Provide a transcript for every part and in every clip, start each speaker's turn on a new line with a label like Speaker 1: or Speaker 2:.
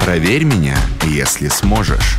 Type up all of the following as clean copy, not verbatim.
Speaker 1: Проверь меня, если сможешь.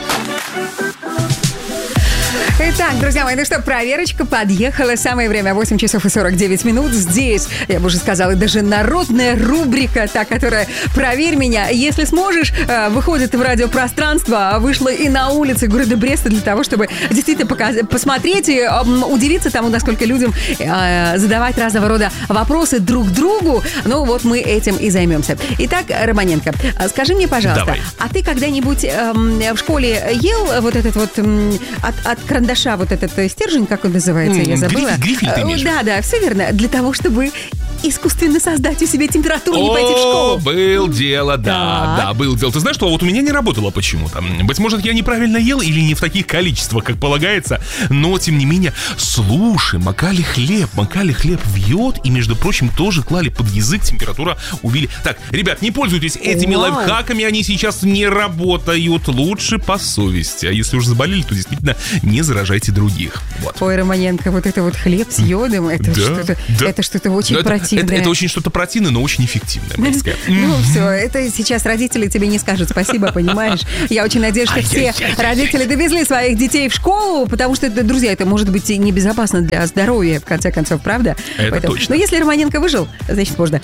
Speaker 2: Итак, друзья мои, ну что, проверочка подъехала. Самое время, 8 часов и 49 минут. Здесь, я бы уже сказала, даже народная рубрика, та, которая «Проверь меня, если сможешь», выходит в радиопространство, вышла и на улицы города Бреста для того, чтобы действительно посмотреть и удивиться тому, насколько людям задавать разного рода вопросы друг другу. Ну вот мы этим и займемся. Итак, Романенко, скажи мне, пожалуйста,
Speaker 3: Давай.
Speaker 2: а ты когда-нибудь в школе ел вот этот вот от карандаша вот этот стержень, как он называется, я забыла.
Speaker 3: Грифель ты имеешь?
Speaker 2: Да, все верно. Для того, чтобы искусственно создать у себя температуру, не пойти в школу.
Speaker 3: Был дело, да, был дело. Ты знаешь, что вот у меня не работало почему-то. Быть может, я неправильно ел или не в таких количествах, как полагается, но, тем не менее, слушай, макали хлеб в йод, и, между прочим, тоже клали под язык, температура увели. Так, ребят, не пользуйтесь этими лайфхаками, они сейчас не работают. Лучше по совести. А если уж заболели, то действительно не заражайте других. Вот.
Speaker 2: Ой, Романенко, вот это вот хлеб с йодом, это что-то очень противное.
Speaker 3: Это очень что-то противное, но очень эффективное, можно сказать.
Speaker 2: Ну, все, это сейчас родители тебе не скажут спасибо, понимаешь? Я очень надеюсь, что все родители довезли своих детей в школу, потому что, друзья, это может быть и небезопасно для здоровья, в конце концов, правда?
Speaker 3: Это точно.
Speaker 2: Но если Романенко выжил, значит, можно.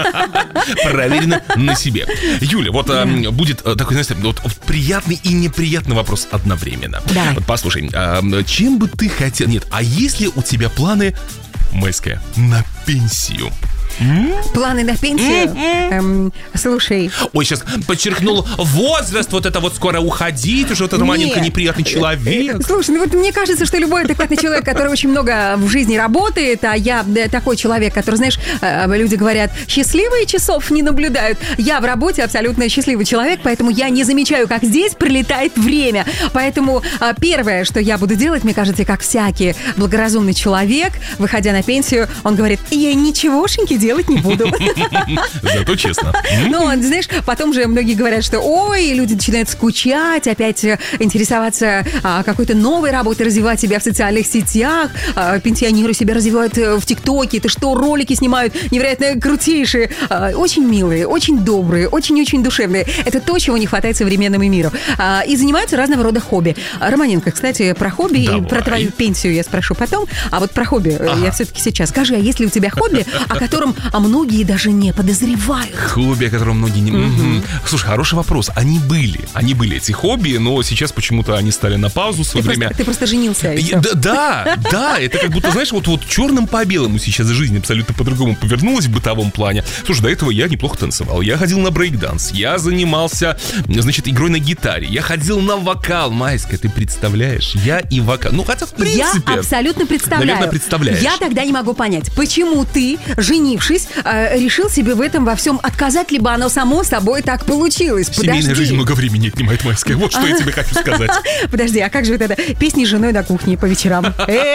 Speaker 3: Проверено на себе. Юля, вот будет такой, знаете, вот приятный и неприятный вопрос одновременно.
Speaker 2: Давай.
Speaker 3: Вот послушай, чем бы ты хотел... Нет, а если у тебя планы, Майская, на пенсию?
Speaker 2: Планы на пенсию? Слушай.
Speaker 3: Ой, сейчас подчеркнул возраст, вот это вот скоро уходить, уже вот это маленько неприятный человек.
Speaker 2: Слушай, ну вот мне кажется, что любой адекватный человек, который очень много в жизни работает, а я такой человек, который, знаешь, люди говорят, счастливые часов не наблюдают. Я в работе абсолютно счастливый человек, поэтому я не замечаю, как здесь пролетает время. Поэтому первое, что я буду делать, мне кажется, как всякий благоразумный человек, выходя на пенсию, он говорит, я ничегошеньки делать не буду.
Speaker 3: Зато честно.
Speaker 2: Ну, знаешь, потом же многие говорят, что ой, люди начинают скучать, опять интересоваться какой-то новой работой, развивать себя в социальных сетях, пенсионеры себя развивают в ТикТоке, это что, ролики снимают невероятно крутейшие, очень милые, очень добрые, очень-очень душевные. Это то, чего не хватает современному миру. И занимаются разного рода хобби. Романенко, кстати, про хобби и про твою пенсию я спрошу потом, а вот про хобби я все-таки сейчас. Скажи, а есть ли у тебя хобби, о котором многие даже не подозревают?
Speaker 3: Хобби, о котором многие не... Слушай, хороший вопрос. Они были эти хобби, но сейчас почему-то они стали на паузу в свое время.
Speaker 2: Ты просто женился.
Speaker 3: Да, это как будто, знаешь, вот черным по белому сейчас жизнь абсолютно по-другому повернулась в бытовом плане. Слушай, до этого я неплохо танцевал. Я ходил на брейк-данс, я занимался, значит, игрой на гитаре, я ходил на вокал. Майская, ты представляешь? Я и вокал. Ну, хотя, в принципе...
Speaker 2: Я абсолютно представляю.
Speaker 3: Наверное, представляешь.
Speaker 2: Я тогда не могу понять, почему ты, женившись, решил себе в этом во всем отказать, либо оно само собой так получилось.
Speaker 3: Семейная жизнь много времени отнимает, Майская. Вот что я тебе хочу сказать.
Speaker 2: Подожди, а как же вот это песни с женой на кухне по вечерам?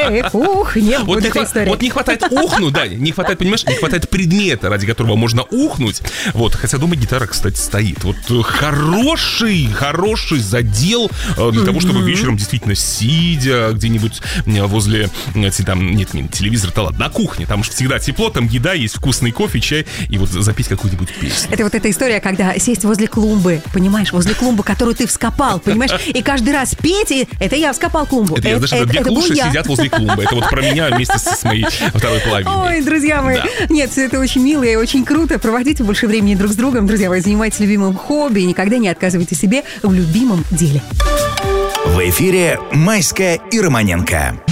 Speaker 2: Вот эта история.
Speaker 3: Вот не хватает ухнуть, да, не хватает, понимаешь, не хватает предмета, ради которого можно ухнуть. Вот, хотя дома гитара, кстати, стоит. Вот хороший задел для того, чтобы вечером действительно сидя где-нибудь возле, там, нет, телевизор-то ладно, на кухне, там же всегда тепло, там еда есть, вкусный кофе, чай, и вот запеть какую-нибудь песню.
Speaker 2: Это вот эта история, когда сесть возле клумбы, понимаешь, возле клумбы, которую ты вскопал, понимаешь, и каждый раз петь, и это я вскопал клумбу.
Speaker 3: Это я, даже две клуши сидят возле клумбы. Это вот про меня вместе с моей второй половиной.
Speaker 2: Ой, друзья мои, нет, это очень мило и очень круто. Проводите больше времени друг с другом, друзья мои, занимайтесь любимым хобби и никогда не отказывайте себе в любимом деле.
Speaker 4: В эфире Майская и Романенко.